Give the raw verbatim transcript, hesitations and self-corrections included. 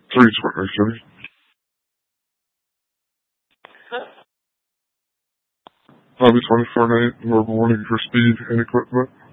three twenty, sorry. Lobby twenty-four nine, verbal warning for speed and equipment.